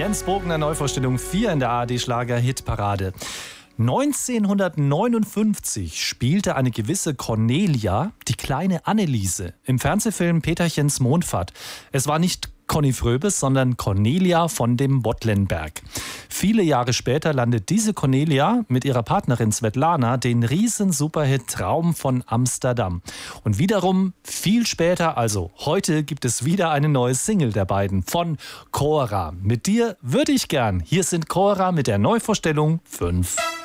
Jens Bogner, Neuvorstellung 4 in der ARD-Schlager-Hitparade. 1959 spielte eine gewisse Cornelia die kleine Anneliese im Fernsehfilm Peterchens Mondfahrt. Es war nicht Conny Fröbes, sondern Cornelia von dem Wottlenberg. Viele Jahre später landet diese Cornelia mit ihrer Partnerin Svetlana den Riesen-Superhit Traum von Amsterdam. Und wiederum viel später, also heute, gibt es wieder eine neue Single der beiden von Cora. Mit dir würde ich gern. Hier sind Cora mit der Neuvorstellung 5.